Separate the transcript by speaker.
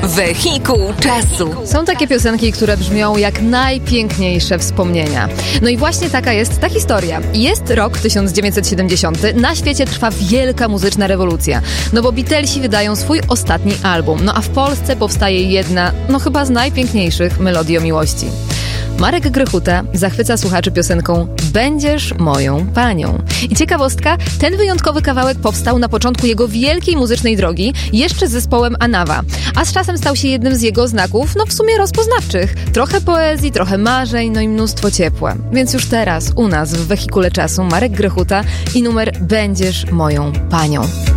Speaker 1: Wehikuł czasu.
Speaker 2: Są takie piosenki, które brzmią jak najpiękniejsze wspomnienia. No i właśnie taka jest ta historia. Jest rok 1970. Na świecie trwa wielka muzyczna rewolucja. No bo Beatlesi wydają swój ostatni album. No a w Polsce powstaje jedna, chyba z najpiękniejszych melodii o miłości. Marek Grechuta zachwyca słuchaczy piosenką Będziesz moją panią. I ciekawostka, ten wyjątkowy kawałek powstał na początku jego wielkiej muzycznej drogi, jeszcze z zespołem Anawa. A z czasem stał się jednym z jego znaków, w sumie rozpoznawczych. Trochę poezji, trochę marzeń, i mnóstwo ciepła. Więc już teraz u nas w Wehikule Czasu Marek Grechuta i numer Będziesz moją panią.